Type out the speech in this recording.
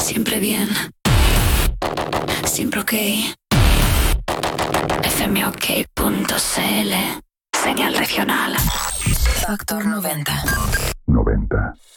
Siempre bien. Siempre ok. fmok.cl. Señal regional. Factor 90. 90.